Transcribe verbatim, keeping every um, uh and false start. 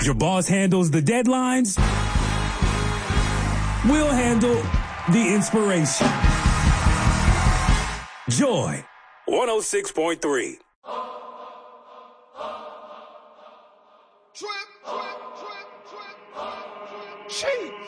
Your boss handles the deadlines. We'll handle the inspiration. Joy one oh six point three. Trip, trip, trip, trip, trip, trip. Cheat.